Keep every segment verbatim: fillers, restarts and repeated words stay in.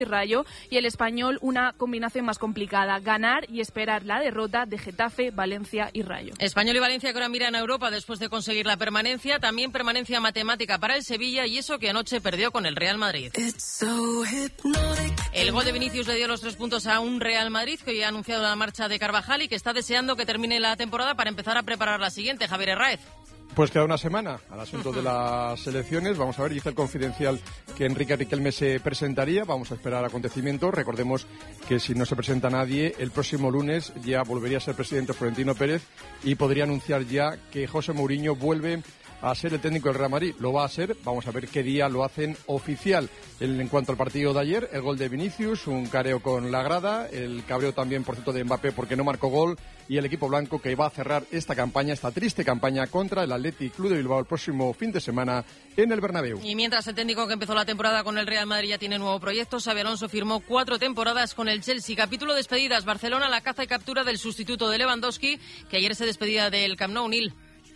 Rayo, y el Español una combinación más complicada, ganar y esperar la derrota de Getafe, Valencia y Rayo. Español y Valencia que ahora miran a Europa después de conseguir la permanencia, también permanencia matemática para el Sevilla, y eso que anoche perdió con el Real Madrid. El gol de Vinicius le dio los tres puntos a un Real Madrid que hoy ha anunciado la marcha de Carvajal y que está deseando que termine la temporada para empezar a preparar la siguiente. Javier Herráez. Pues queda una semana al asunto de las elecciones. Vamos a ver, dice el Confidencial que Enrique Riquelme se presentaría. Vamos a esperar acontecimientos. Recordemos que si no se presenta nadie, el próximo lunes ya volvería a ser presidente Florentino Pérez y podría anunciar ya que José Mourinho vuelve a ser el técnico del Real Madrid. Lo va a ser, vamos a ver qué día lo hacen oficial. En cuanto al partido de ayer, el gol de Vinicius, un careo con la grada, el cabreo también, por cierto, de Mbappé porque no marcó gol, y el equipo blanco que va a cerrar esta campaña, esta triste campaña contra el Athletic Club de Bilbao el próximo fin de semana en el Bernabéu. Y mientras el técnico que empezó la temporada con el Real Madrid ya tiene nuevo proyecto, Xabi Alonso firmó cuatro temporadas con el Chelsea. Capítulo despedidas, Barcelona, la caza y captura del sustituto de Lewandowski, que ayer se despedía del Camp Nou. Nil.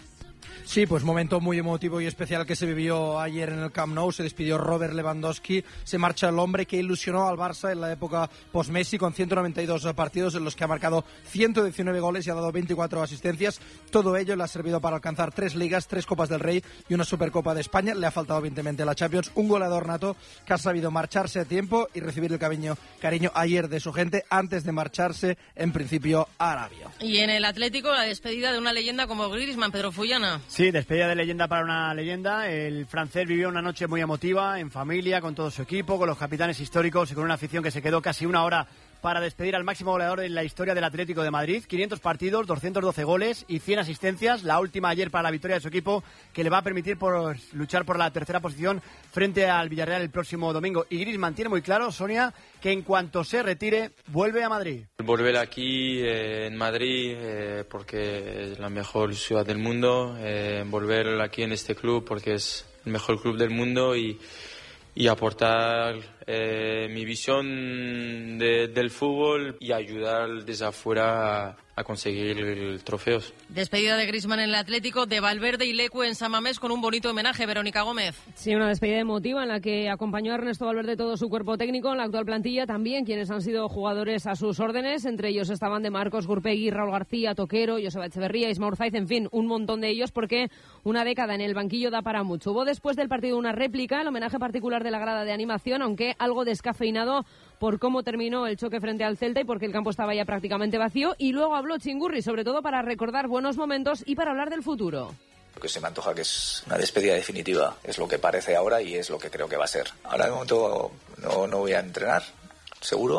Sí, pues momento muy emotivo y especial que se vivió ayer en el Camp Nou. Se despidió Robert Lewandowski, se marcha el hombre que ilusionó al Barça en la época post-Messi con ciento noventa y dos partidos en los que ha marcado ciento diecinueve goles y ha dado veinticuatro asistencias. Todo ello le ha servido para alcanzar tres ligas, tres Copas del Rey y una Supercopa de España. Le ha faltado evidentemente la Champions. Un goleador nato que ha sabido marcharse a tiempo y recibir el cariño, cariño ayer de su gente antes de marcharse en principio a Arabia. Y en el Atlético la despedida de una leyenda como Griezmann, Pedro Fullana. Sí, despedida de leyenda para una leyenda. El francés vivió una noche muy emotiva, en familia, con todo su equipo, con los capitanes históricos y con una afición que se quedó casi una hora para despedir al máximo goleador en la historia del Atlético de Madrid. quinientos partidos, doscientos doce goles y cien asistencias. La última ayer para la victoria de su equipo, que le va a permitir por luchar por la tercera posición frente al Villarreal el próximo domingo. Y Griezmann tiene muy claro, Sonia, que en cuanto se retire, vuelve a Madrid. Volver aquí eh, en Madrid eh, porque es la mejor ciudad del mundo. Eh, volver aquí en este club porque es el mejor club del mundo y... y aportar eh, mi visión de, del fútbol y ayudar desde afuera a, a conseguir trofeos. Despedida de Griezmann en el Atlético, de Valverde y Leque en San Mamés con un bonito homenaje. Verónica Gómez. Sí, una despedida emotiva en la que acompañó a Ernesto Valverde todo su cuerpo técnico, en la actual plantilla también quienes han sido jugadores a sus órdenes, entre ellos estaban de Marcos Gurpegui, Raúl García, Toquero, Joseba Echeverría, Isma Urzaiz, en fin, un montón de ellos, porque una década en el banquillo da para mucho. Hubo después del partido una réplica, el homenaje particular de la grada de animación, aunque algo descafeinado por cómo terminó el choque frente al Celta y porque el campo estaba ya prácticamente vacío, y luego habló Chingurri, sobre todo para recordar buenos momentos y para hablar del futuro. Lo que se me antoja que es una despedida definitiva, es lo que parece ahora y es lo que creo que va a ser. Ahora de momento no, no voy a entrenar, seguro,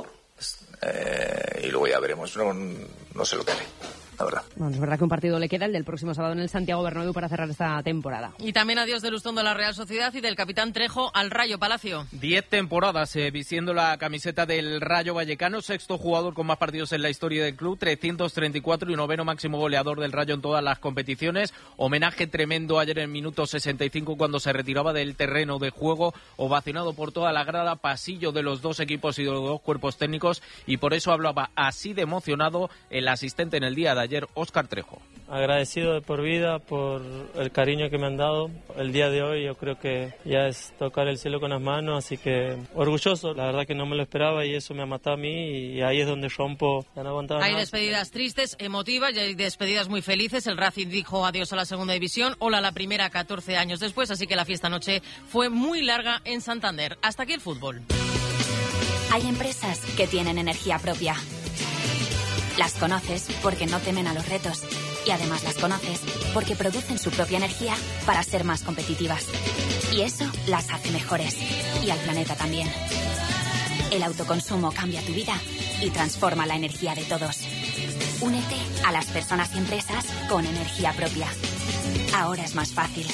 eh, y luego ya veremos, no, no sé lo que haré. La verdad. Bueno, es verdad que un partido le queda, el del próximo sábado en el Santiago Bernabéu, para cerrar esta temporada. Y también adiós de Lustondo a la Real Sociedad y del capitán Trejo al Rayo Palacio. Diez temporadas eh, vistiendo la camiseta del Rayo Vallecano, sexto jugador con más partidos en la historia del club, trescientos treinta y cuatro y noveno máximo goleador del Rayo en todas las competiciones. Homenaje tremendo ayer en minuto sesenta y cinco cuando se retiraba del terreno de juego, ovacionado por toda la grada, pasillo de los dos equipos y de los dos cuerpos técnicos, y por eso hablaba así de emocionado el asistente en el día de ayer, Óscar Trejo. Agradecido de por vida por el cariño que me han dado. El día de hoy yo creo que ya es tocar el cielo con las manos, así que orgulloso. La verdad que no me lo esperaba y eso me ha matado a mí, y ahí es donde rompo. Ya no aguantaba Hay más. despedidas tristes, emotivas, y hay despedidas muy felices. El Racing dijo adiós a la segunda división, hola a la primera catorce años después, así que la fiesta anoche fue muy larga en Santander. Hasta aquí el fútbol. Hay empresas que tienen energía propia. Las conoces porque no temen a los retos, y además las conoces porque producen su propia energía para ser más competitivas. Y eso las hace mejores, y al planeta también. El autoconsumo cambia tu vida y transforma la energía de todos. Únete a las personas y empresas con energía propia. Ahora es más fácil.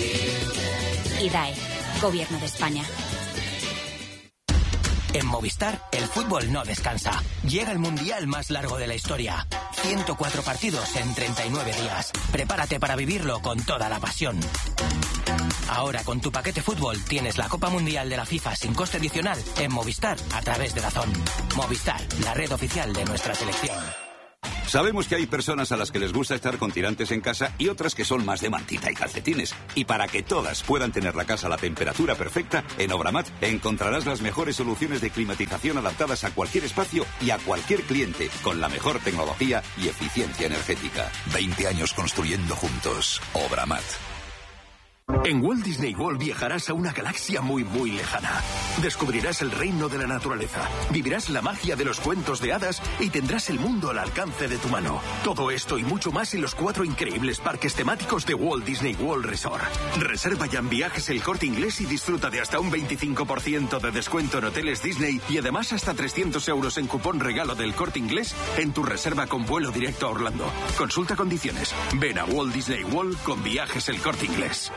I D A E, Gobierno de España. En Movistar, el fútbol no descansa. Llega el mundial más largo de la historia. ciento cuatro partidos en treinta y nueve días. Prepárate para vivirlo con toda la pasión. Ahora, con tu paquete fútbol, tienes la Copa Mundial de la FIFA sin coste adicional en Movistar a través de DAZN. Movistar, la red oficial de nuestra selección. Sabemos que hay personas a las que les gusta estar con tirantes en casa y otras que son más de mantita y calcetines. Y para que todas puedan tener la casa a la temperatura perfecta, en Obramat encontrarás las mejores soluciones de climatización adaptadas a cualquier espacio y a cualquier cliente, con la mejor tecnología y eficiencia energética. veinte años construyendo juntos. Obramat. En Walt Disney World viajarás a una galaxia muy muy lejana. Descubrirás el reino de la naturaleza, vivirás la magia de los cuentos de hadas y tendrás el mundo al alcance de tu mano. Todo esto y mucho más en los cuatro increíbles parques temáticos de Walt Disney World Resort. Reserva ya en Viajes El Corte Inglés y disfruta de hasta un veinticinco por ciento de descuento en hoteles Disney y además hasta trescientos euros en cupón regalo del Corte Inglés en tu reserva con vuelo directo a Orlando. Consulta condiciones. Ven a Walt Disney World con Viajes El Corte Inglés.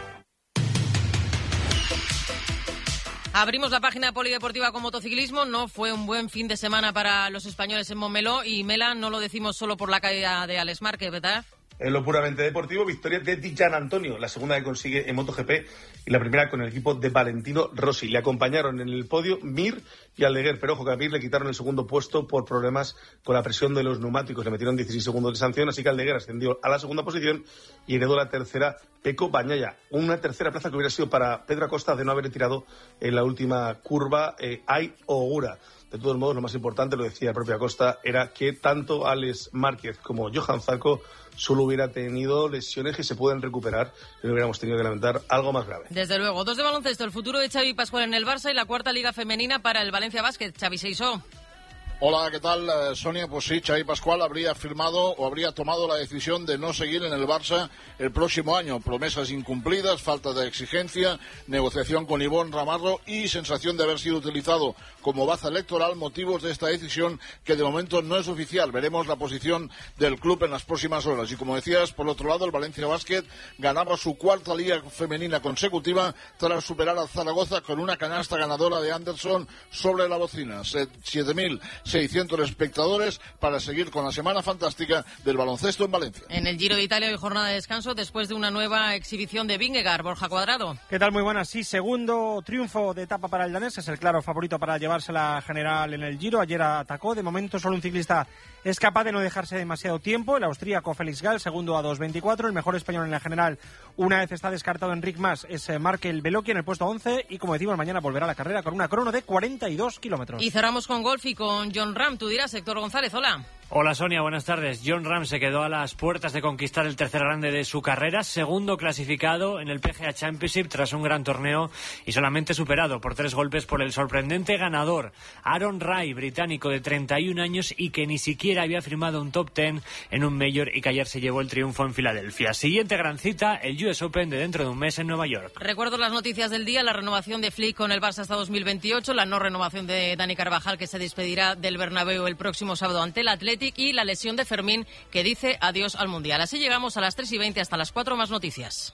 Abrimos la página polideportiva con motociclismo. No fue un buen fin de semana para los españoles en Montmeló y Mela no lo decimos solo por la caída de Alex Márquez, ¿verdad? En lo puramente deportivo, victoria de Di Gianantonio, la segunda que consigue en MotoGP y la primera con el equipo de Valentino Rossi. Le acompañaron en el podio Mir y Aldeguer, pero ojo que a Mir le quitaron el segundo puesto por problemas con la presión de los neumáticos. Le metieron dieciséis segundos de sanción, así que Aldeguer ascendió a la segunda posición y heredó la tercera Pecco Bagnaia. Una tercera plaza que hubiera sido para Pedro Acosta de no haber tirado en la última curva eh, Ai Ogura. De todos modos, lo más importante, lo decía el propio Acosta, era que tanto Alex Márquez como Johan Zarco solo hubiera tenido lesiones que se pueden recuperar y no hubiéramos tenido que lamentar algo más grave. Desde luego. Dos de baloncesto, el futuro de Xavi Pascual en el Barça y la cuarta liga femenina para el Valencia Basket. Xavi Seisó. Hola, ¿qué tal, eh, Sonia? Pues sí, Xavi Pascual habría firmado o habría tomado la decisión de no seguir en el Barça el próximo año. Promesas incumplidas, falta de exigencia, negociación con Ivonne Ramarro y sensación de haber sido utilizado como baza electoral, motivos de esta decisión que de momento no es oficial. Veremos la posición del club en las próximas horas. Y como decías, por otro lado, el Valencia Basket ganaba su cuarta liga femenina consecutiva tras superar a Zaragoza con una canasta ganadora de Anderson sobre la bocina. siete mil seiscientos espectadores para seguir con la semana fantástica del baloncesto en Valencia. En el Giro de Italia hoy jornada de descanso después de una nueva exhibición de Vingegaard. Borja Cuadrado. ¿Qué tal? Muy buenas. Sí, segundo triunfo de etapa para el danés. Es el claro favorito para llevarse la general en el Giro. Ayer atacó. De momento solo un ciclista es capaz de no dejarse demasiado tiempo. El austríaco Félix Gall, segundo a dos veinticuatro. El mejor español en la general, una vez está descartado Enric Mas, es Markel Beloki en el puesto once. Y como decimos, mañana volverá a la carrera con una crono de cuarenta y dos kilómetros. Y cerramos con golf y con John Ram. Tú dirás, Héctor González, hola. Hola Sonia, buenas tardes. John Ram se quedó a las puertas de conquistar el tercer grande de su carrera, segundo clasificado en el P G A Championship tras un gran torneo y solamente superado por tres golpes por el sorprendente ganador Aaron Rai, británico de treinta y un años y que ni siquiera había firmado un top ten en un Major y que ayer se llevó el triunfo en Filadelfia. Siguiente gran cita, el U S Open de dentro de un mes en Nueva York. Recuerdo las noticias del día, la renovación de Flick con el Barça hasta dos mil veintiocho, la no renovación de Dani Carvajal que se despedirá del Bernabéu el próximo sábado ante el Athletic y la lesión de Fermín que dice adiós al Mundial. Así llegamos a las tres y veinte hasta las cuatro, más noticias.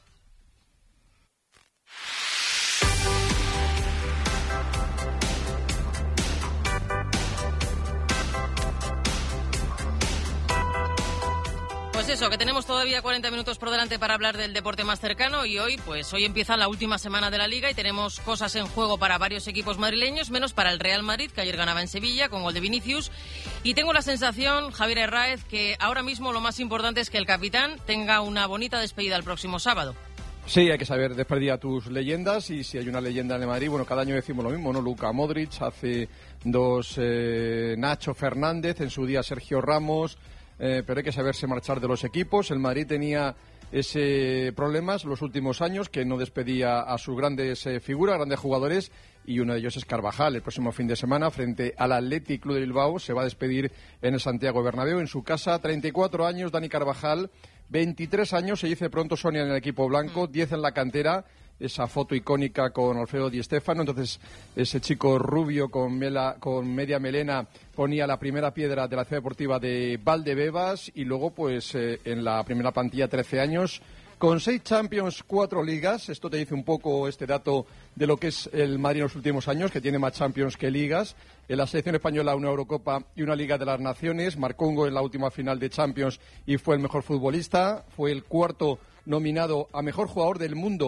Pues eso, que tenemos todavía cuarenta minutos por delante para hablar del deporte más cercano y hoy, pues hoy empieza la última semana de la Liga y tenemos cosas en juego para varios equipos madrileños, menos para el Real Madrid, que ayer ganaba en Sevilla con gol de Vinicius. Y tengo la sensación, Javier Herráez, que ahora mismo lo más importante es que el capitán tenga una bonita despedida el próximo sábado. Sí, hay que saber despedir a tus leyendas y si hay una leyenda en el Madrid, bueno, cada año decimos lo mismo, ¿no? Luka Modric, hace dos eh, Nacho Fernández, en su día Sergio Ramos, eh, pero hay que saberse marchar de los equipos. El Madrid tenía ese problemas los últimos años, que no despedía a sus grandes eh, figuras, grandes jugadores, y uno de ellos es Carvajal. El próximo fin de semana, frente al Athletic Club de Bilbao, se va a despedir en el Santiago Bernabéu, en su casa. treinta y cuatro años, Dani Carvajal, veintitrés años, se dice pronto, Sonia, en el equipo blanco, diez en la cantera. Esa foto icónica con Alfredo Di Stéfano, entonces ese chico rubio con, mela, con media melena ponía la primera piedra de la ciudad deportiva de Valdebebas y luego pues eh, en la primera plantilla trece años, con seis Champions, cuatro ligas. Esto te dice un poco este dato de lo que es el Madrid en los últimos años, que tiene más Champions que ligas. En la selección española una Eurocopa y una Liga de las Naciones, marcó un gol en la última final de Champions y fue el mejor futbolista, fue el cuarto nominado a mejor jugador del mundo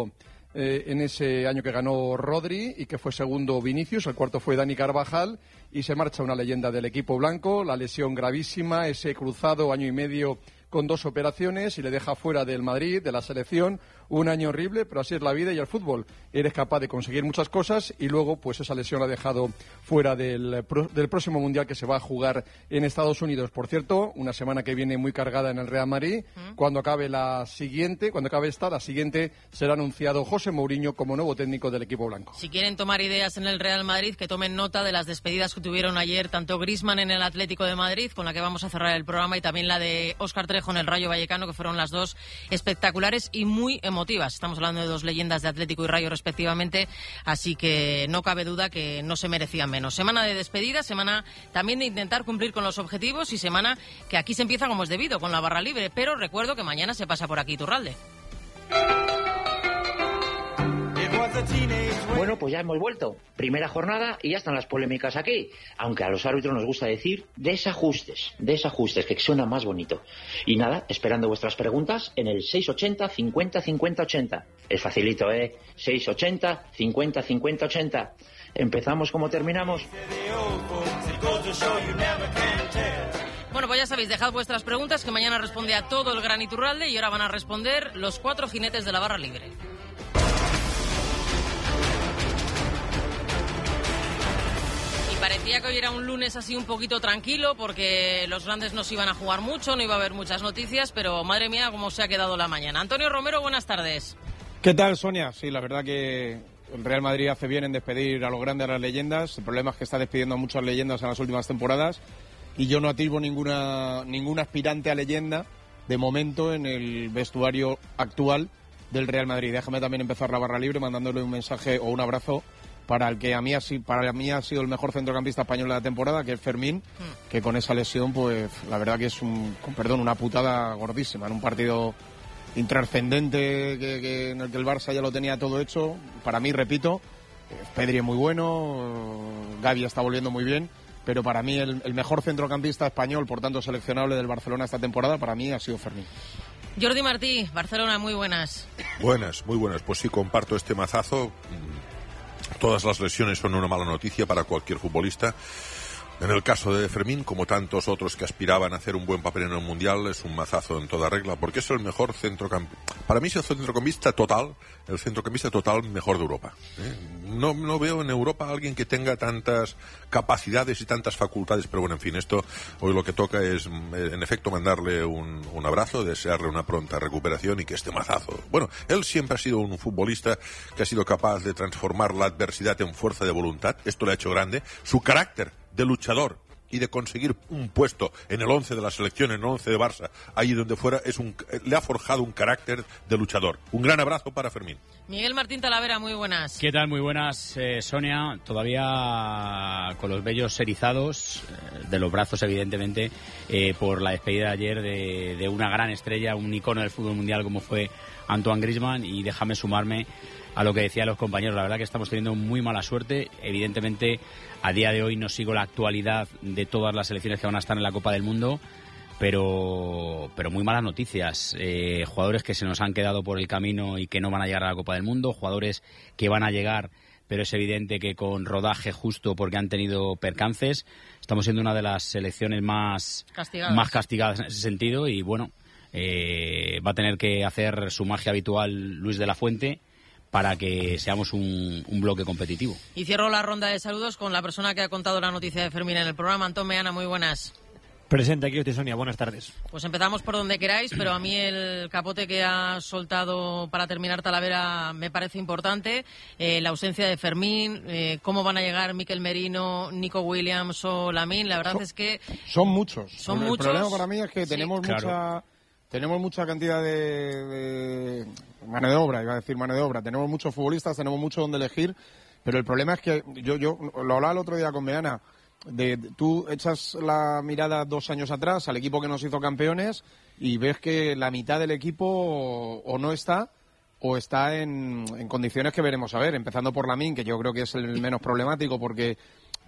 eh, en ese año que ganó Rodri y que fue segundo Vinicius, el cuarto fue Dani Carvajal, y se marcha una leyenda del equipo blanco, la lesión gravísima, ese cruzado año y medio con dos operaciones y le deja fuera del Madrid, de la selección, un año horrible, pero así es la vida y el fútbol. Eres capaz de conseguir muchas cosas y luego pues esa lesión la ha dejado fuera del, del próximo Mundial que se va a jugar en Estados Unidos. Por cierto, una semana que viene muy cargada en el Real Madrid. ¿Mm? Cuando acabe la siguiente, cuando acabe esta, la siguiente será anunciado José Mourinho como nuevo técnico del equipo blanco. Si quieren tomar ideas en el Real Madrid, que tomen nota de las despedidas que tuvieron ayer tanto Griezmann en el Atlético de Madrid, con la que vamos a cerrar el programa, y también la de Óscar Trejo en el Rayo Vallecano, que fueron las dos espectaculares y muy emotivas. Estamos hablando de dos leyendas de Atlético y Rayo respectivamente, así que no cabe duda que no se merecían menos. Semana de despedida, semana también de intentar cumplir con los objetivos y semana que aquí se empieza como es debido, con la barra libre, pero recuerdo que mañana se pasa por aquí Iturralde. Bueno, pues ya hemos vuelto. Primera jornada y ya están las polémicas aquí. Aunque a los árbitros nos gusta decir desajustes, desajustes, que suena más bonito. Y nada, esperando vuestras preguntas en el seis ochenta cincuenta cincuenta ochenta. Es facilito, ¿eh? seis ochenta cincuenta cincuenta ochenta. Empezamos como terminamos. Bueno, pues ya sabéis, dejad vuestras preguntas, que mañana responde a todo el Gran Iturralde y ahora van a responder los cuatro jinetes de la barra libre. Parecía que hoy era un lunes así un poquito tranquilo porque los grandes no se iban a jugar mucho, no iba a haber muchas noticias, pero madre mía cómo se ha quedado la mañana. Antonio Romero, buenas tardes. ¿Qué tal, Sonia? Sí, la verdad que el Real Madrid hace bien en despedir a los grandes, a las leyendas. El problema es que está despidiendo a muchas leyendas en las últimas temporadas y yo no atribuyo ninguna, ningún aspirante a leyenda de momento en el vestuario actual del Real Madrid. Déjame también empezar la barra libre mandándole un mensaje o un abrazo para el que a mí, ha, para mí ha sido el mejor centrocampista español de la temporada, que es Fermín, que con esa lesión, pues la verdad que es un, con perdón, una putada gordísima, en un partido intrascendente que, que, en el que el Barça ya lo tenía todo hecho. Para mí, repito, Pedri es muy bueno, Gavi está volviendo muy bien, pero para mí el, el mejor centrocampista español, por tanto seleccionable del Barcelona esta temporada, para mí ha sido Fermín. Jordi Martí, Barcelona, muy buenas. Buenas, muy buenas. Pues sí, comparto este mazazo. Todas las lesiones son una mala noticia para cualquier futbolista. En el caso de Fermín, como tantos otros que aspiraban a hacer un buen papel en el Mundial, es un mazazo en toda regla, porque es el mejor centrocampista. Para mí es el centrocampista total, el centrocampista total mejor de Europa. ¿eh? No, no veo en Europa a alguien que tenga tantas capacidades y tantas facultades, pero bueno, en fin, esto hoy lo que toca es, en efecto, mandarle un, un abrazo, desearle una pronta recuperación y que este mazazo. Bueno, él siempre ha sido un futbolista que ha sido capaz de transformar la adversidad en fuerza de voluntad, esto le ha hecho grande, su carácter de luchador y de conseguir un puesto en el once de la selección, en el once de Barça, ahí donde fuera, es un, le ha forjado un carácter de luchador. Un gran abrazo para Fermín. Miguel Martín Talavera, muy buenas. ¿Qué tal? Muy buenas, eh, Sonia. Todavía con los vellos erizados, eh, de los brazos, evidentemente, eh, por la despedida de ayer de, de una gran estrella, un icono del fútbol mundial como fue Antoine Griezmann, y déjame sumarme a lo que decían los compañeros. La verdad que estamos teniendo muy mala suerte. Evidentemente, a día de hoy no sigo la actualidad de todas las selecciones que van a estar en la Copa del Mundo, pero, pero muy malas noticias. Eh, jugadores que se nos han quedado por el camino y que no van a llegar a la Copa del Mundo, jugadores que van a llegar, pero es evidente que con rodaje justo porque han tenido percances. Estamos siendo una de las selecciones más castigadas, más castigadas en ese sentido, y bueno, eh, va a tener que hacer su magia habitual Luis de la Fuente para que seamos un, un bloque competitivo. Y cierro la ronda de saludos con la persona que ha contado la noticia de Fermín en el programa, Antón Meana, muy buenas. Presente, aquí estoy, Sonia, buenas tardes. Pues empezamos por donde queráis, pero a mí el capote que ha soltado para terminar Talavera me parece importante. Eh, la ausencia de Fermín, eh, cómo van a llegar Mikel Merino, Nico Williams o Lamine, la verdad son, es que... Son muchos. Son el muchos. El problema para mí es que sí, tenemos claro. mucha... Tenemos mucha cantidad de, de mano de obra, iba a decir mano de obra. Tenemos muchos futbolistas, tenemos mucho donde elegir, pero el problema es que yo, yo lo hablaba el otro día con Meana, de, de tú echas la mirada dos años atrás al equipo que nos hizo campeones y ves que la mitad del equipo o, o no está o está en, en condiciones que veremos a ver, empezando por Lamine, que yo creo que es el menos problemático porque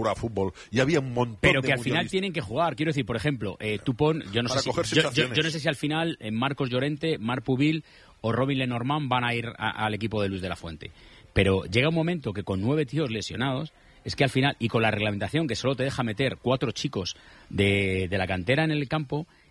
jugaba fútbol y había un montón pero de que al final mundialistas. tienen que jugar. Quiero decir, por ejemplo, eh, tú pon, yo no Para sé si, coger yo, yo- sensaciones. yo no sé si al final eh, Marcos Llorente, Marc Pubil o Robin Lenormand van a ir a- al equipo de Luis de la Fuente. Pero llega un momento que con nueve tíos lesionados, es que al final, y con la reglamentación que solo te deja meter cuatro chicos de, de la cantera en el campo,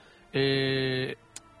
eh,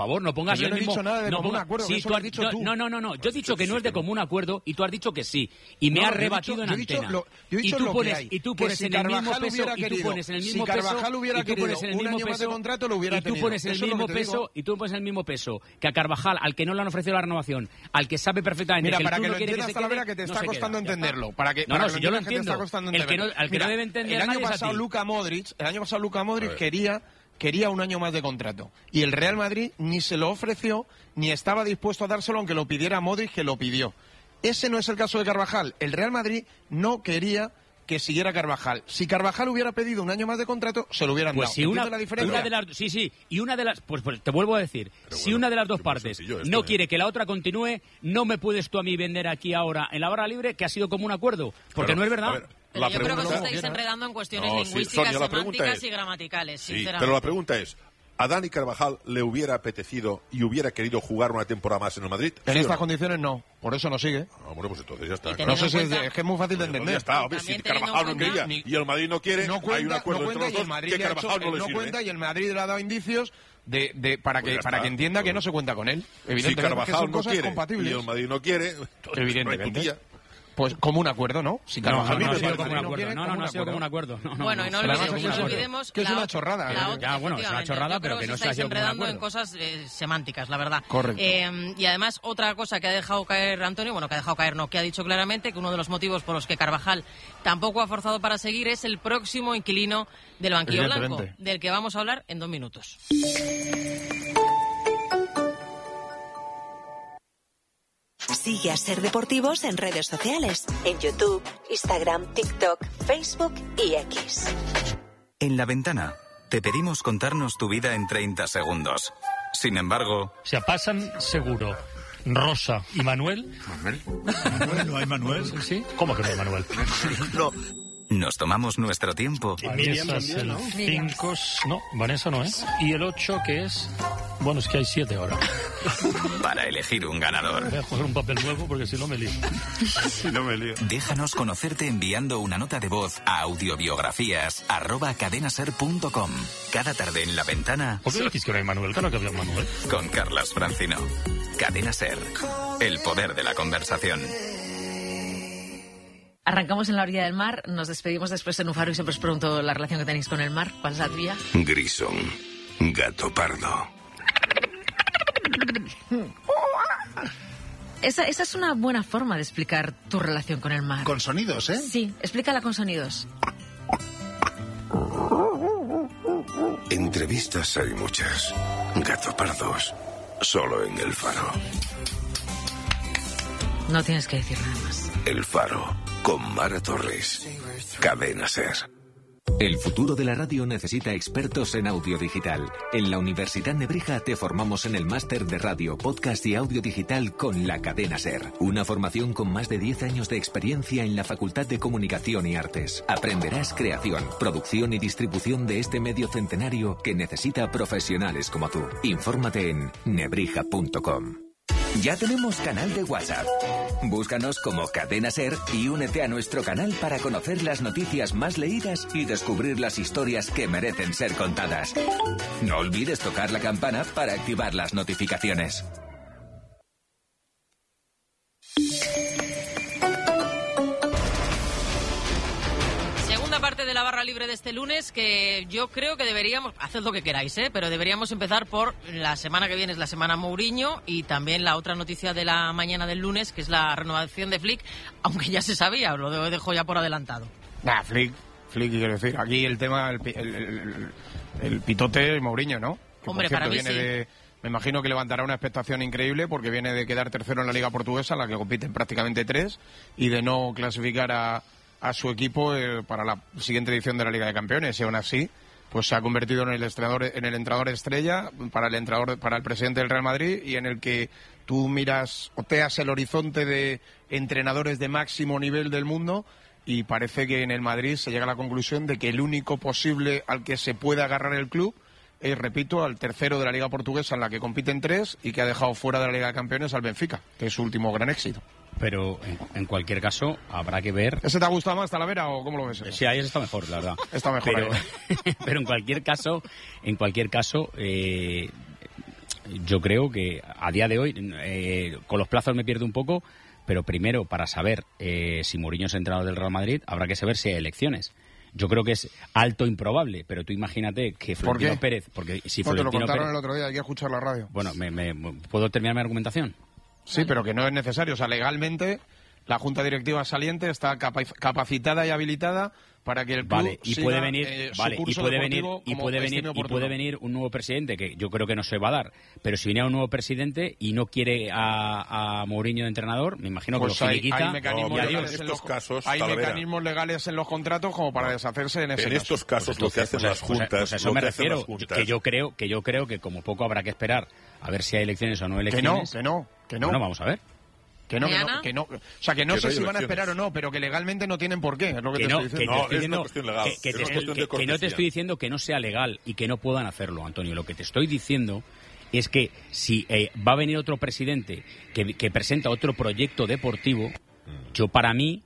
favor, no pongas Yo el no he mismo... dicho nada de no común ponga- acuerdo, Sí, eso tú lo has has dicho no, tú. No, no, no, no. Yo he dicho que no es de común acuerdo y tú has dicho que sí. Y me No, has yo he rebatido dicho- en yo he dicho antena. lo- yo he dicho y tú lo que pones, hay, y tú que pones si en el mismo Carvajal peso, hubiera y tú querido, pones en el si mismo peso, Carvajal hubiera y tú pones en el querido un mismo año más de peso, contrato, lo hubiera y tú tenido. pones en el Eso es lo mismo que te digo. peso, y tú pones en el mismo peso que a Carvajal, al que no le han ofrecido la renovación, al que sabe perfectamente Mira, que el para club que no lo quiere que entiendas, se quede, Talavera, que te no está se costando queda, ya está. entenderlo. Para que, No, para no, que si lo yo lo entiendas, que te entiendo. está costando El que no, entenderlo. al que Mira, no debe entender el año nadie es a pasado ti. Luka Modric, el año pasado Luka Modric quería quería un año más de contrato y el Real Madrid ni se lo ofreció ni estaba dispuesto a dárselo aunque lo pidiera Modric, que lo pidió. Ese no es el caso de Carvajal. El Real Madrid no quería que siguiera Carvajal. Si Carvajal hubiera pedido un año más de contrato, se lo hubieran Pues dado. si una, ¿Entiendes la diferencia? una de las sí sí y una de las pues, pues te vuelvo a decir, si una de las dos partes no quiere que la otra continúe, no me puedes tú a mí vender aquí ahora en la hora libre que ha sido como un acuerdo, porque Claro, no es verdad. a ver, Pero la yo creo que os pregunta- estáis enredando en cuestiones No, sí, lingüísticas, Sonia, la pregunta semánticas es- y gramaticales, Sí, sinceramente. pero la pregunta es, ¿a Dani Carvajal le hubiera apetecido y hubiera querido jugar una temporada más en el Madrid? En ¿Sí o estas no? condiciones no, por eso no sigue. Ah, bueno, pues entonces ya está. No sé si es, es que es muy fácil de Pues entender. ya está, hombre, si Carvajal no quería y el Madrid no quiere, no hay un cuenta, acuerdo no entre cuenta los y el dos Madrid que le ha Carvajal hecho- no le no sirve. cuenta y el Madrid le ha dado indicios de, de para que Pues para está, que entienda pues, que no se cuenta con él. Si Evidentemente, Carvajal que son no cosas quiere compatibles. y el Madrid no quiere, Evidentemente. Pues como un acuerdo, ¿no? Si No, no, Carvajal no, no ha quiere, sido como un Madrid acuerdo. quiere, No, no, no ha sido como un acuerdo. No, no, Bueno, no. y no Pero olvidemos, además ha sido no un olvidemos que es la una ot- chorrada. la ¿eh? otra, Ya, bueno, es una efectivamente. chorrada, Yo pero creo que no os se ha estáis sido como un enredando en acuerdo. cosas eh, semánticas, la verdad. Correcto. Eh, y además, otra cosa que ha dejado caer Antonio, bueno, que ha dejado caer, no, que ha dicho claramente que uno de los motivos por los que Carvajal tampoco ha forzado para seguir es el próximo inquilino del banquillo blanco, Evidentemente. del que vamos a hablar en dos minutos. Sigue a Ser Deportivos en redes sociales, en YouTube, Instagram, TikTok, Facebook y X. En La Ventana te pedimos contarnos tu vida en treinta segundos. Sin embargo... Se pasan seguro Rosa y Manuel. ¿Manuel? ¿No hay Manuel? ¿Sí? ¿Cómo que no hay Manuel? No. Nos tomamos nuestro tiempo. Vanessa es el cinco, no, Vanessa no es. Y el ocho que es, bueno, es que hay siete ahora. Para elegir un ganador. Voy a coger un papel nuevo porque si no me lío. Si no me lío. Déjanos conocerte enviando una nota de voz a audiobiografías arroba cadenaser punto com. Cada tarde en La Ventana. ¿Por qué decís que no hay Manuel? Claro que había Manuel. Con Carlas Francino. Cadena Ser. El poder de la conversación. Arrancamos en la orilla del mar, nos despedimos después en un faro y siempre os pregunto la relación que tenéis con el mar. ¿Cuál es la tuya? Grison, gato pardo. Esa, esa es una buena forma de explicar tu relación con el mar. Con sonidos, ¿eh? Sí, explícala con sonidos. Entrevistas hay muchas. Gato pardos, solo en El Faro. No tienes que decir nada más. El Faro, con Mara Torres. Cadena Ser. El futuro de la radio necesita expertos en audio digital. En la Universidad Nebrija te formamos en el máster de radio, podcast y audio digital con la Cadena Ser. Una formación con más de diez años de experiencia en la Facultad de Comunicación y Artes. Aprenderás creación, producción y distribución de este medio centenario que necesita profesionales como tú. Infórmate en nebrija punto com. Ya tenemos canal de WhatsApp. Búscanos como Cadena Ser y únete a nuestro canal para conocer las noticias más leídas y descubrir las historias que merecen ser contadas. No olvides tocar la campana para activar las notificaciones. Parte de la barra libre de este lunes, que yo creo que deberíamos, haced lo que queráis, ¿eh? Pero deberíamos empezar por la semana que viene, es la semana Mourinho, y también la otra noticia de la mañana del lunes, que es la renovación de Flick, aunque ya se sabía, os lo dejo ya por adelantado. Nah, Flick, Flick, quiero decir, aquí el tema, el, el, el, el pitote y Mourinho, ¿no? Que, Hombre, por cierto, para mí viene sí. de, me imagino que levantará una expectación increíble porque viene de quedar tercero en la Liga Portuguesa, en la que compiten prácticamente tres, y de no clasificar a a su equipo eh, para la siguiente edición de la Liga de Campeones, y aún así pues se ha convertido en el entrenador en el entrenador estrella para el entrenador para el presidente del Real Madrid, y en el que tú miras, oteas el horizonte de entrenadores de máximo nivel del mundo, y parece que en el Madrid se llega a la conclusión de que el único posible al que se puede agarrar el club es, repito, al tercero de la Liga Portuguesa, en la que compiten tres, y que ha dejado fuera de la Liga de Campeones al Benfica, que es su último gran éxito. Pero en, en cualquier caso habrá que ver. ¿Ese te ha gustado más, Talavera, o cómo lo ves? Eso? Sí, ahí está mejor, la verdad. Está mejor. Pero, pero en cualquier caso, en cualquier caso, eh, yo creo que a día de hoy, eh, con los plazos me pierdo un poco, pero primero, para saber eh, si Mourinho es entrenador del Real Madrid, habrá que saber si hay elecciones. Yo creo que es alto improbable, pero tú imagínate que Florentino Pérez, porque si no, te lo Florentino contaron Pérez, el otro día, hay que escuchar la radio. Bueno, me, me, ¿puedo terminar mi argumentación? Sí, pero que no es necesario. O sea, legalmente la Junta Directiva saliente está capa capacitada y habilitada para que el club vale, y siga, puede venir, eh, vale, y puede venir, y puede venir, y puede venir venir un nuevo presidente, que yo creo que no se va a dar. Pero si viene un nuevo presidente y no quiere a, a Mourinho de entrenador, me imagino pues que lo hay, finiquita. hay mecanismos, y legales, adiós. en los, casos, hay Talavera. mecanismos legales en los contratos como para deshacerse en ese En caso. estos casos Pues lo que entonces, hacen pues, las pues, juntas, pues a eso lo me que hacen refiero, las juntas. que yo creo que yo creo que como poco habrá que esperar a ver si hay elecciones o no Que elecciones. no, que no, que no. Bueno, vamos a ver. Que no, que ¿Mañana? no, que no. O sea, que no Que sé no hay si van a elecciones. esperar o no, pero que legalmente no tienen por qué. Es lo que, Que te no, estoy que diciendo. te estoy diciendo cuestión legal, que- que es te una estoy- cuestión de que- que no te cortesía. estoy diciendo que no sea legal y que no puedan hacerlo, Antonio. Lo que te estoy diciendo es que si eh, va a venir otro presidente que, que presenta otro proyecto deportivo, yo para mí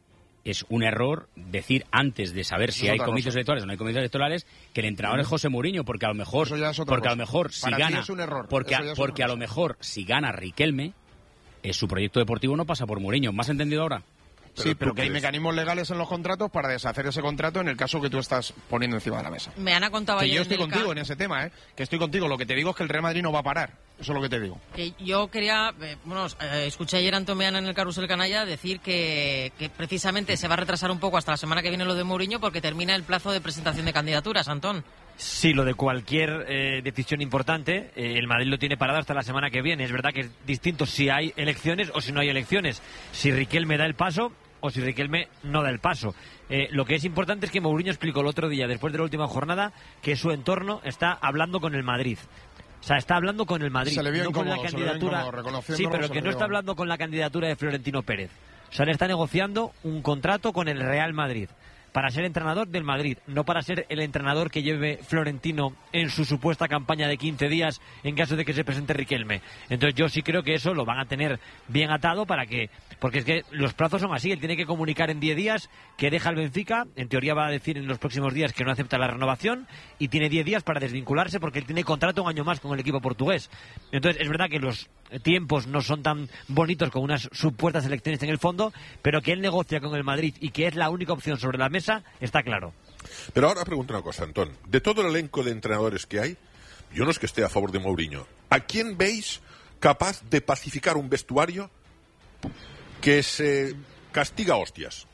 es un error decir antes de saber si hay comicios cosa. electorales o no hay comicios electorales que el entrenador es José Mourinho, porque a lo mejor porque cosa. a lo mejor si Para gana es un error. porque, a, porque a lo mejor si gana Riquelme, eh, su proyecto deportivo no pasa por Mourinho. ¿Me has entendido ahora? Pero sí, pero que hay mecanismos legales en los contratos para deshacer ese contrato en el caso que tú estás poniendo encima de la mesa. Me han contado que ayer yo estoy en contigo en ese tema, ¿eh? Que estoy contigo. Lo que te digo es que el Real Madrid no va a parar. Eso es lo que te digo. Que yo quería, eh, bueno, eh, escuché ayer a Antón Meana en el Carrusel Canalla decir que, que precisamente se va a retrasar un poco hasta la semana que viene lo de Mourinho porque termina el plazo de presentación de candidaturas, Antón. Sí, lo de cualquier eh, decisión importante, eh, el Madrid lo tiene parado hasta la semana que viene. Es verdad que es distinto si hay elecciones o si no hay elecciones. Si Riquelme da el paso o si Riquelme no da el paso. Eh, lo que es importante es que Mourinho explicó el otro día, después de la última jornada, que su entorno está hablando con el Madrid. O sea, está hablando con el Madrid, se le vio no incómodo, con la candidatura. Sí, pero que no está hablando con la candidatura de Florentino Pérez. O sea, le está negociando un contrato con el Real Madrid para ser entrenador del Madrid, no para ser el entrenador que lleve Florentino en su supuesta campaña de quince días en caso de que se presente Riquelme. Entonces yo sí creo que eso lo van a tener bien atado para que, porque es que los plazos son así, él tiene que comunicar en diez días que deja el Benfica, en teoría va a decir en los próximos días que no acepta la renovación y tiene diez días para desvincularse porque él tiene contrato un año más con el equipo portugués. Entonces es verdad que los tiempos no son tan bonitos con unas supuestas elecciones en el fondo, pero que él negocia con el Madrid y que es la única opción sobre la mesa, está claro. Pero ahora pregunto una cosa, Antón. De todo el elenco de entrenadores que hay, yo no es que esté a favor de Mourinho. ¿A quién veis capaz de pacificar un vestuario que se castiga a hostias?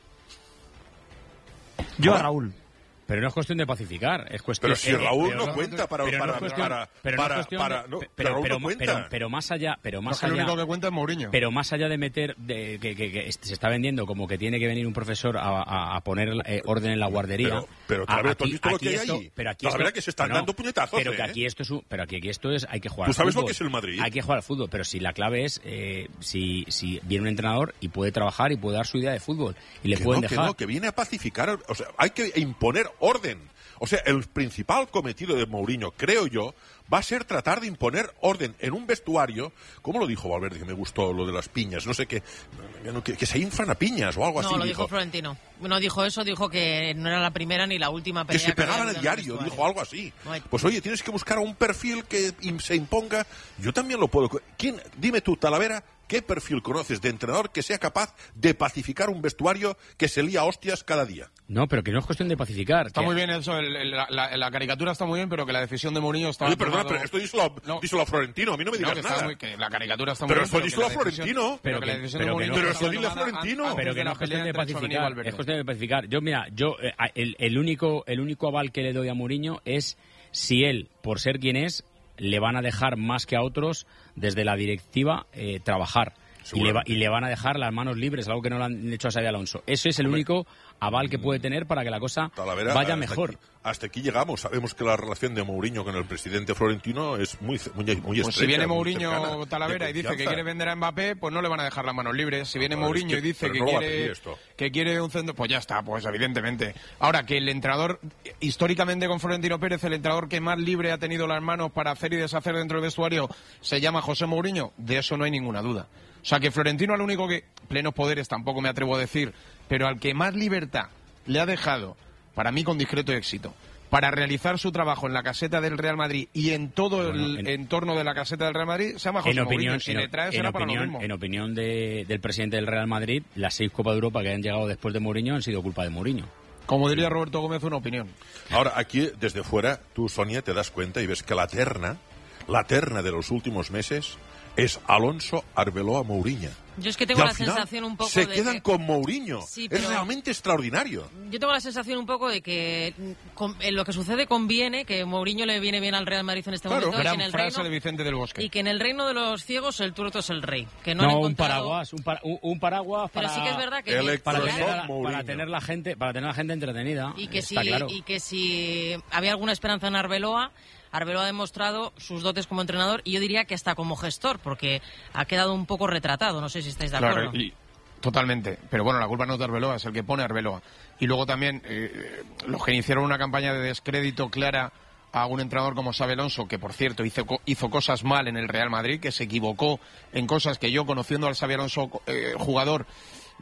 Yo a Raúl. Pero no es cuestión de pacificar, es cuestión... Pero si eh, Raúl pero no cuenta para... pero para, no cuestión, para, pero para, no es para, de, no, pero, Raúl pero, no cuenta. pero, pero más allá... Pero más no, allá, el único que cuenta es Mourinho. Pero más allá de meter... De, que, que, que se está vendiendo como que tiene que venir un profesor a, a, a poner eh, orden en la guardería... Pero, pero tal vez, ¿tú has visto lo que hay esto, ahí? Pero aquí la esto, verdad que se están no, dando puñetazos, Pero ¿eh? que aquí esto es... Un, pero aquí, aquí esto es... Hay que jugar ¿Tú sabes al fútbol. lo que es el Madrid? Hay que jugar al fútbol, pero si la clave es... Eh, si, si viene un entrenador y puede trabajar y puede dar su idea de fútbol y le que pueden no, dejar... Que no, que viene a pacificar... O sea, hay que imponer orden. O sea, el principal cometido de Mourinho, creo yo, va a ser tratar de imponer orden en un vestuario, como lo dijo Valverde, que me gustó lo de las piñas, no sé qué, que, que se inflan a piñas o algo no, así. No, lo dijo Florentino. No dijo eso, dijo que no era la primera ni la última pelea. Que se pegaban al diario, dijo algo así. No hay... Pues oye, tienes que buscar a un perfil que se imponga. Yo también lo puedo... ¿Quién? Dime tú, Talavera, ¿qué perfil conoces de entrenador que sea capaz de pacificar un vestuario que se lía a hostias cada día? No, pero que no es cuestión de pacificar. Está que... muy bien eso, el, el, la, la, la caricatura está muy bien, pero que la decisión de Mourinho está... Oye, perdona, pero esto díselo, no. díselo a Florentino, a mí no me digas no, que nada. Muy, que la caricatura está muy pero bien, eso pero díselo a Florentino. Pero que la decisión de Mourinho... Pero eso dile a Florentino. Pero que no es cuestión de pacificar, es cuestión de pacificar. Yo, mira, yo eh, el, el, único, el único aval que le doy a Mourinho es si él, por ser quien es, le van a dejar más que a otros desde la directiva eh, trabajar. Y le, va, y le van a dejar las manos libres, algo que no le han hecho a Xabi Alonso. Eso es el Hombre. único aval que puede tener para que la cosa Talavera, vaya hasta mejor. Aquí, hasta aquí llegamos. Sabemos que la relación de Mourinho con el presidente Florentino es muy, muy, muy estrecha. Pues si viene muy Mourinho, cercana, Talavera, y dice que quiere vender a Mbappé, pues no le van a dejar las manos libres. Si viene no, Mourinho es que, y dice que, no quiere, que quiere un centro, pues ya está, pues evidentemente. Ahora, que el entrenador, históricamente con Florentino Pérez, el entrenador que más libre ha tenido las manos para hacer y deshacer dentro del vestuario, se llama José Mourinho, de eso no hay ninguna duda. O sea, que Florentino al único que, plenos poderes tampoco me atrevo a decir, pero al que más libertad le ha dejado, para mí con discreto éxito, para realizar su trabajo en la caseta del Real Madrid y en todo el bueno, en, entorno de la caseta del Real Madrid, se llama José en opinión, Mourinho. Si en, le trae, en será opinión, para lo mismo. En opinión de, del presidente del Real Madrid, las seis Copas de Europa que han llegado después de Mourinho han sido culpa de Mourinho. Como diría Roberto Gómez, una opinión. Ahora, aquí, desde fuera, tú, Sonia, te das cuenta y ves que la terna, la terna de los últimos meses es Alonso, Arbeloa, Mourinho. Yo es que tengo la sensación un poco se de Se quedan que... con Mourinho. Sí, es realmente extraordinario. Yo tengo la sensación un poco de que con, en lo que sucede conviene, que Mourinho le viene bien al Real Madrid en este claro, momento. Gran y que en el frase reino, de Vicente del Bosque. Y que en el reino de los ciegos el tuerto es el rey. Que no, no han un encontrado... paraguas, un, para, un, un paraguas para... Pero sí que es verdad que... Para tener, la, para, tener la gente, para tener la gente entretenida. Y que, está si, claro. y que si había alguna esperanza en Arbeloa... Arbeloa ha demostrado sus dotes como entrenador y yo diría que hasta como gestor, porque ha quedado un poco retratado. No sé si estáis de acuerdo. Claro, y totalmente. Pero bueno, la culpa no es de Arbeloa, es el que pone Arbeloa. Y luego también eh, los que iniciaron una campaña de descrédito clara a un entrenador como Xabi Alonso, que por cierto hizo, hizo cosas mal en el Real Madrid, que se equivocó en cosas que yo, conociendo al Xabi Alonso eh, jugador,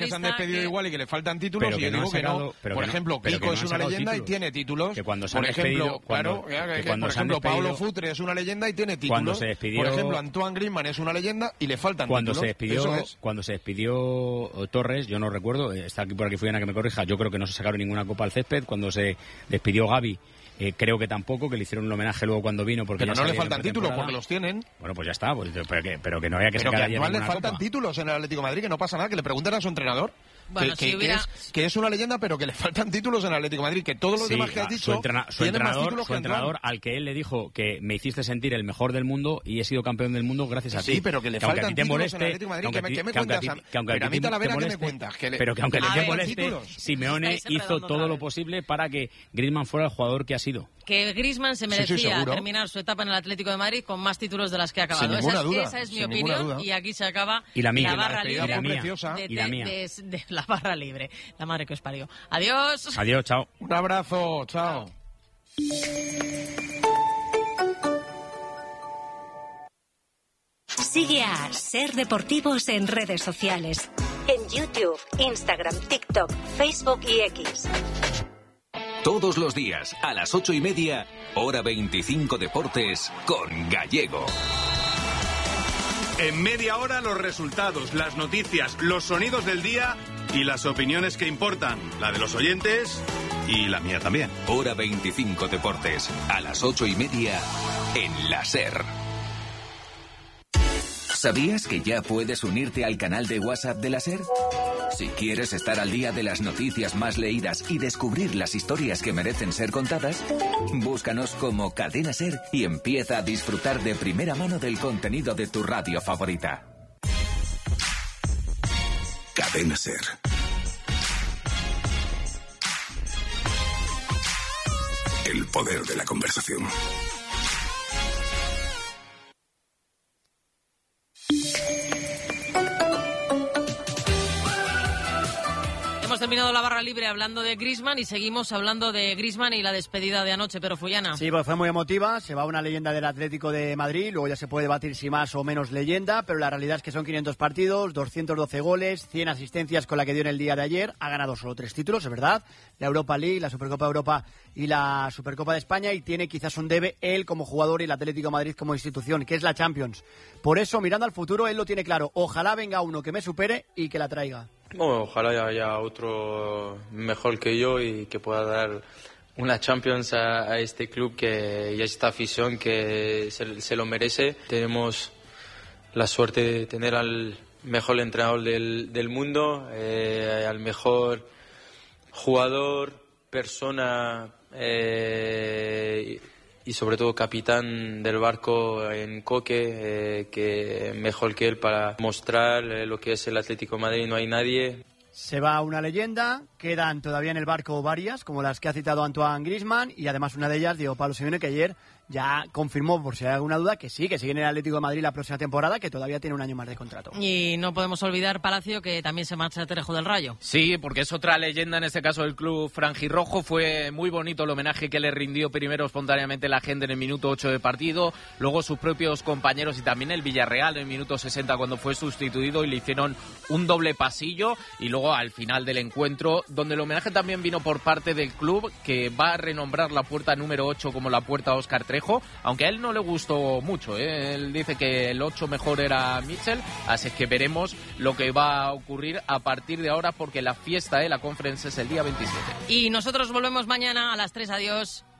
que se han despedido que... igual y que le faltan títulos, pero y yo no digo que sacado, no. pero Por que ejemplo, no, pero Kiko que no es han una sacado leyenda títulos. y tiene títulos. Que cuando se por han ejemplo, despedido, cuando, claro, que, que que, cuando por se han ejemplo, despedido, Paulo Futre es una leyenda y tiene títulos. Cuando se despidió, por ejemplo, Antoine Griezmann es una leyenda y le faltan cuando títulos. Se despidió, Eso es. Cuando se despidió Torres, yo no recuerdo, está aquí por aquí Fuyana que me corrija, yo creo que no se sacaron ninguna copa al césped. Cuando se despidió Gavi, Eh, creo que tampoco, que le hicieron un homenaje luego cuando vino. Porque pero ya no le salía en faltan títulos pretemporada. porque los tienen. Bueno, pues ya está, pues, pero, que, pero que no haya que Pero sacar que ayer actual le ninguna faltan copa. títulos en el Atlético de Madrid, que no pasa nada, que le pregunten a su entrenador. Bueno, que, si que- hubiera- que es, que es una leyenda, pero que le faltan títulos en el Atlético de Madrid, que todos los Sí, demás que has a- dicho su, entrena- su tienen más entrenador, títulos su que Antoine. entrenador al que él le dijo que me hiciste sentir el mejor del mundo y he sido campeón del mundo gracias a Sí, ti. pero que le aunque a ti faltan te títulos moleste, en el Atlético de Madrid, aunque que me- a ti- que me que aunque a cuentas ti- a- que aunque a pero a ti mí, te Talavera, ¿qué me moleste, cuentas? Que le- pero que aunque A le ver, moleste, títulos. Simeone Estáis hizo enredando todo otra lo vez. posible para que Griezmann fuera el jugador que ha sido. Que Griezmann se Sí, sí, merecía seguro. terminar su etapa en el Atlético de Madrid con más títulos de las que ha acabado. Sin esa, ninguna es, duda, esa es mi sin ninguna opinión duda. y aquí se acaba Y la mía. la barra Y la libre mía. de, Y la de- mía. de- de la barra libre. La madre que os parió. Adiós. Adiós, chao. Un abrazo, chao. Sigue a Ser Deportivos en redes sociales. En YouTube, Instagram, TikTok, Facebook y X. Todos los días, a las ocho y media, hora veinticinco Deportes, con Gallego. En media hora los resultados, las noticias, los sonidos del día y las opiniones que importan. La de los oyentes y la mía también. Hora veinticinco Deportes, a las ocho y media, en la SER. ¿Sabías que ya puedes unirte al canal de WhatsApp de la SER? Si quieres estar al día de las noticias más leídas y descubrir las historias que merecen ser contadas, búscanos como Cadena SER y empieza a disfrutar de primera mano del contenido de tu radio favorita. Cadena SER. El poder de la conversación. Hemos terminado la barra libre hablando de Griezmann y seguimos hablando de Griezmann y la despedida de anoche, pero Fullana. Sí, pues fue muy emotiva, se va una leyenda del Atlético de Madrid, luego ya se puede debatir si más o menos leyenda, pero la realidad es que son quinientos partidos, doscientos doce goles, cien asistencias con la que dio en el día de ayer, ha ganado solo tres títulos, es verdad, la Europa League, la Supercopa de Europa y la Supercopa de España, y tiene quizás un debe él como jugador y el Atlético de Madrid como institución, que es la Champions. Por eso, mirando al futuro, él lo tiene claro, ojalá venga uno que me supere y que la traiga. Bueno, ojalá haya otro mejor que yo y que pueda dar una Champions a, a este club que, y a esta afición que se, se lo merece. Tenemos la suerte de tener al mejor entrenador del, del mundo, eh, al mejor jugador, persona eh, y sobre todo capitán del barco en Coque, eh, que mejor que él para mostrar eh, lo que es el Atlético de Madrid. No hay nadie. Se va una leyenda, quedan todavía en el barco varias, como las que ha citado Antoine Griezmann, y además una de ellas, Diego Pablo Simeone, que ayer ya confirmó, por si hay alguna duda, que sí, que sigue en el Atlético de Madrid la próxima temporada, que todavía tiene un año más de contrato. Y no podemos olvidar Palacio, que también se marcha a Trejo del Rayo. Sí, porque es otra leyenda, en este caso del club franjirrojo. Fue muy bonito el homenaje que le rindió primero espontáneamente la gente en el minuto ocho de partido, luego sus propios compañeros y también el Villarreal en el minuto sesenta cuando fue sustituido y le hicieron un doble pasillo, y luego al final del encuentro, donde el homenaje también vino por parte del club, que va a renombrar la puerta número ocho como la puerta Óscar Trejo, aunque a él no le gustó mucho, ¿eh? Él dice que el ocho mejor era Mitchell, así que veremos lo que va a ocurrir a partir de ahora, porque la fiesta de la Conference es el día veintisiete. Y nosotros volvemos mañana a las tres. Adiós.